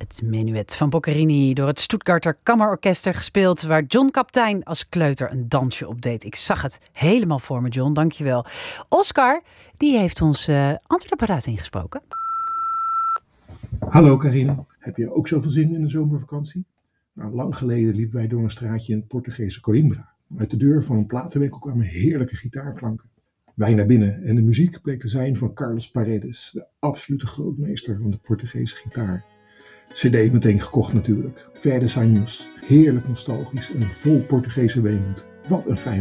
Het menuet van Boccherini door het Stuttgarter Kammerorkester gespeeld, waar John Kaptein als kleuter een dansje op deed. Ik zag het helemaal voor me, John. Dankjewel. Oscar, die heeft ons antwoordapparaat ingesproken. Hallo Karine, heb je ook zoveel zin in de zomervakantie? Nou, lang geleden liepen wij door een straatje in het Portugese Coimbra. Uit de deur van een platenwinkel kwamen heerlijke gitaarklanken. Wij naar binnen en de muziek bleek te zijn van Carlos Paredes, de absolute grootmeester van de Portugese gitaar. CD meteen gekocht natuurlijk. Verdes Años, heerlijk nostalgisch en vol Portugese weemoed. Wat een fijne